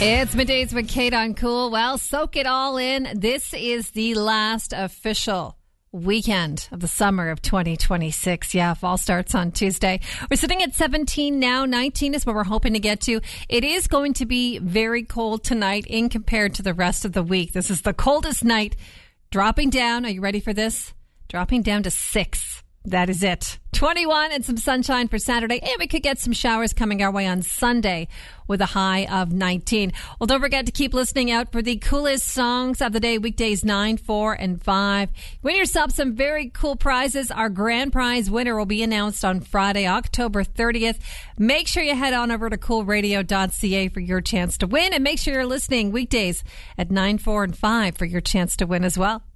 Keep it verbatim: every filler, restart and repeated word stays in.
It's Middays with Kate on Cool. Well, soak it all in. This is the last official weekend of the summer of twenty twenty-six. Yeah, fall starts on Tuesday. We're sitting at seventeen now. nineteen is what we're hoping to get to. It is going to be very cold tonight in compared to the rest of the week. This is the coldest night. Dropping down. Are you ready for this? Dropping down to six. That is it. twenty-one and some sunshine for Saturday. And we could get some showers coming our way on Sunday with a high of nineteen. Well, don't forget to keep listening out for the coolest songs of the day, weekdays nine, four, and five. Win yourself some very cool prizes. Our grand prize winner will be announced on Friday, October thirtieth. Make sure you head on over to cool radio dot c a for your chance to win. And make sure you're listening weekdays at nine, four, and five for your chance to win as well.